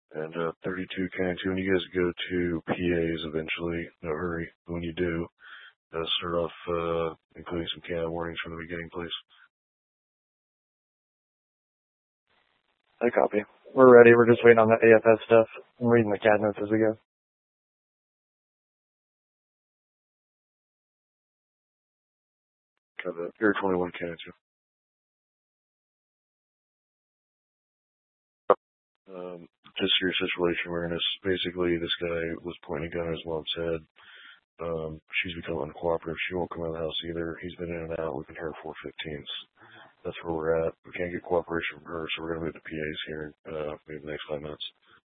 And 32 County 2, when you guys go to PAs eventually, no hurry, when you do, start off including some can warnings from the beginning, please. I copy. We're ready. We're just waiting on the AFS stuff. I'm reading the CAD notes as we go. Cover Air 21 County 2. Just your situation awareness. Basically, this guy was pointing a gun at his mom's head. She's become uncooperative. She won't come out of the house either. He's been in and out. We've been here 415s. That's where we're at. We can't get cooperation from her, so we're going to move to PAs here maybe the next 5 minutes.